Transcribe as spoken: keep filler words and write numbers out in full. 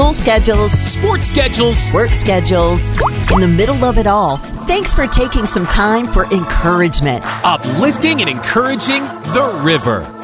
School schedules, sports schedules, work schedules. In the middle of it all, thanks for taking some time for encouragement. Uplifting and encouraging the river.